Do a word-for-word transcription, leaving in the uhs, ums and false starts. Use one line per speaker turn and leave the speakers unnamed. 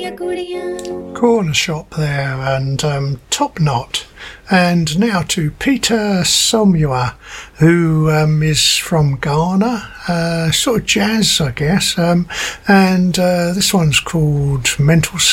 Corner Shop there, and um, Top Knot. And now to Peter Somua, who um, is from Ghana, uh, sort of jazz, I guess. Um, and uh, this one's called Mental